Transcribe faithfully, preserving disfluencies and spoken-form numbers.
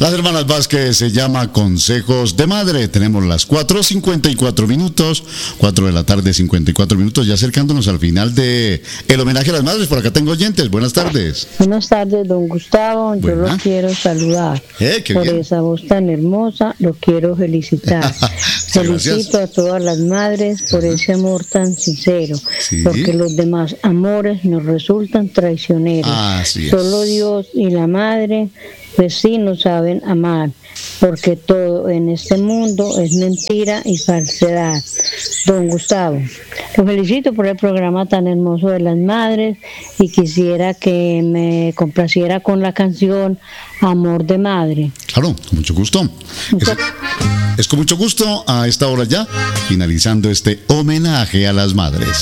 Las hermanas Vázquez se llama Consejos de Madre. Tenemos las cuatro cincuenta y cuatro minutos, cuatro de la tarde, cincuenta y cuatro minutos, ya acercándonos al final de el homenaje a las madres. Por acá tengo oyentes. Buenas tardes. Buenas tardes, don Gustavo. Yo Buena. lo quiero saludar. Eh, qué por bien. esa voz tan hermosa, lo quiero felicitar. Felicito a todas las madres por ese amor tan sincero, Sí. porque los demás amores nos resultan traicioneros. Así es. Solo Dios y la madre, pues sí nos saben amar, porque todo en este mundo es mentira y falsedad. Don Gustavo, lo felicito por el programa tan hermoso de las madres y quisiera que me complaciera con la canción Amor de Madre. Claro, con mucho gusto. Es, es con mucho gusto a esta hora ya, finalizando este homenaje a las madres.